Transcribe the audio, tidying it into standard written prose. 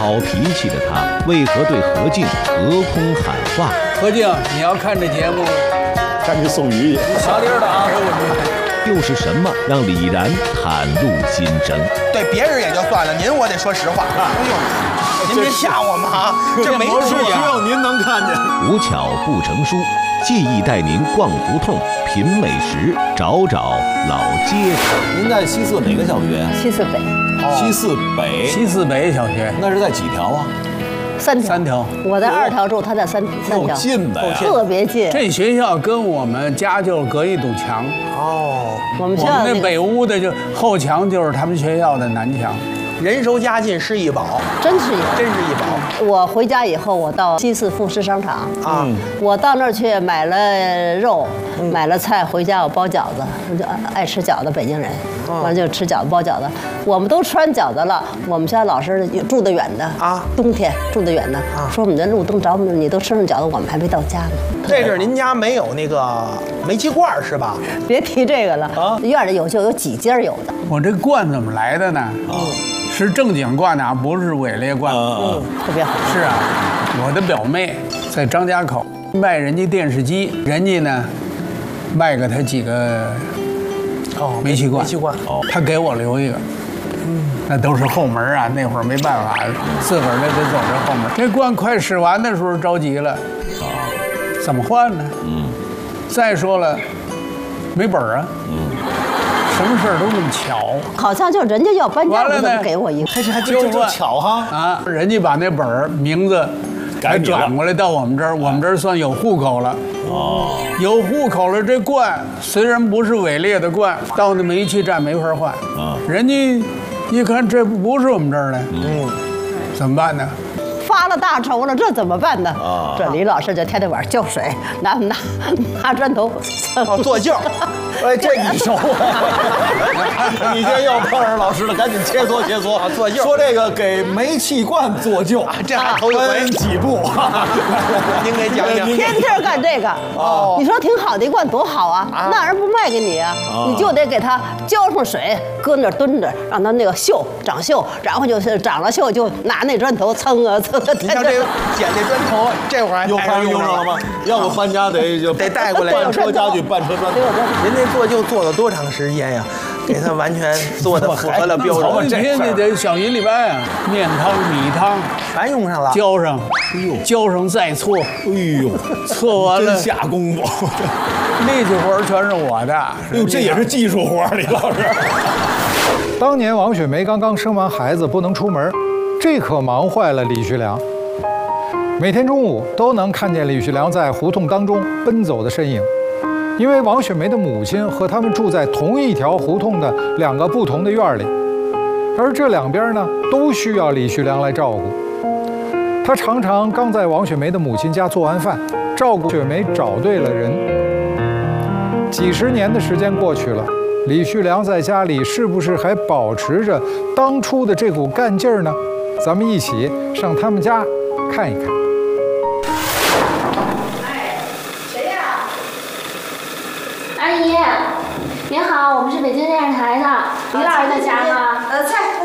好脾气的他为何对何静隔空喊话？ 何静，你要看这节目， 赶紧送鱼去。 小李的啊！ 又是什么让李然袒露心声？ 对别人也就算了，您我得说实话。哎呦，您别吓我们啊，这没事事只有您能看见。 无巧不成书，记忆带您逛胡同，品美食，找找老街坊。 您在西四哪个小学？ 西四北。 西四北。 西四北小学， 那是在几条啊 ？3条。我在2条住，他在3条。 够近的呀， 特别近。 这学校跟我们家就隔一堵墙。 哦， 我们学校那北屋的就后墙就是他们学校的南墙。 人熟家近是一宝， 真是一宝。 我回家以后，我到西四副食商场啊，我到那儿去买了肉，买了菜，回家我包饺子，我就爱吃饺子，北京人，完就吃饺子包饺子。我们都吃完饺子了，我们家老师住得远的啊，冬天住得远的，说我们这路灯着你都吃上饺子，我们还没到家呢。 这阵您家没有那个煤气罐是吧？ 别提这个了啊，院里就有几间有的。 我这罐怎么来的呢？是正经罐的，不是伪劣罐。 特别好。 是啊，我的表妹在张家口卖人家电视机，人家呢卖给他几个煤气罐，他给我留一个。那都是后门啊，那会儿没办法，自个儿得走这后门。这罐快使完的时候着急了，怎么换呢？再说了，没本儿啊。什么事儿都那么巧， 好像就人家要搬家， 完了呢， 给我一个， 就巧哈啊！人家把那本儿名字还转过来到我们这儿，我们这儿算有户口了。哦，有户口了，这罐虽然不是伪劣的罐，到那煤气站没法换。啊，人家一看这不是我们这儿的，怎么办呢？ 发了大愁了，这怎么办呢？这李老师就天天晚上浇水，拿砖头做旧。 哎，这你熟啊！你这要碰上老师了，赶紧切磋切磋。 做旧说这个给煤气罐做旧， 这还头一回几步？ 您给讲讲。 天天干这个哦，你说挺好的一罐多好啊，那人不卖给你啊，你就得给他浇上水，搁那儿蹲着，让他那个锈长锈，然后就是长了锈就拿那砖头蹭啊蹭。 你像这捡这砖头，这会儿又开始用上了吗？要不搬家得带过来， 半车家具，半车砖头。 人家做旧做了多长时间呀？给他完全做的符合了标准。 一天你得小1礼拜啊，面汤、米汤全用上了， 浇上，浇上再搓， 哎呦， 搓完了真下功夫， 力气活全是我的。 哎呦，这也是技术活，李老师。 当年王雪梅刚刚生完孩子不能出门，这可忙坏了李旭良。每天中午都能看见李旭良在胡同当中奔走的身影。因为王雪梅的母亲和他们住在同一条胡同的2个不同的院里，而这两边呢都需要李旭良来照顾。他常常刚在王雪梅的母亲家做完饭，照顾雪梅找对了人。几十年的时间过去了，李旭良在家里是不是还保持着当初的这股干劲儿呢？咱们一起上他们家看一看。 阿姨，您好，我们是北京电视台的，李老师在家吗？ 在。